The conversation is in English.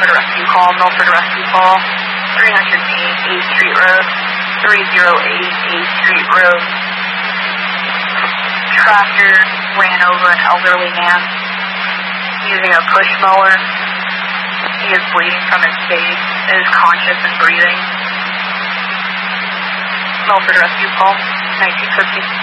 Milford Rescue Call, Milford Rescue Call, 308 8th Street Road, 308 8th Street Road. Tractor ran over an elderly man using a push mower. He is bleeding from his face, is conscious and breathing. Milford Rescue Call, 1950.